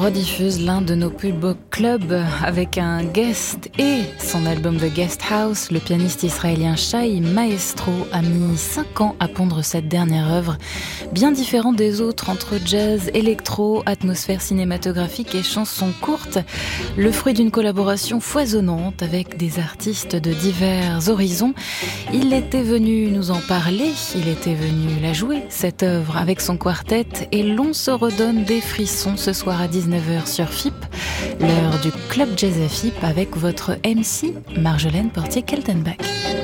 rediffuse l'un de nos plus beaux clubs avec un guest et son album The Guest House. Le pianiste israélien Shai Maestro a mis 5 ans à pondre cette dernière œuvre, bien différente des autres entre jazz, électro, atmosphère cinématographique et chansons courtes. Le fruit d'une collaboration foisonnante avec des artistes de divers horizons. Il était venu nous en parler, il était venu la jouer, cette œuvre, avec son quartet, et l'on se redonne des frissons ce soir à 19h sur FIP, l'heure du Club Jazz à FIP avec votre MC Marjolaine Portier-Keltenbach.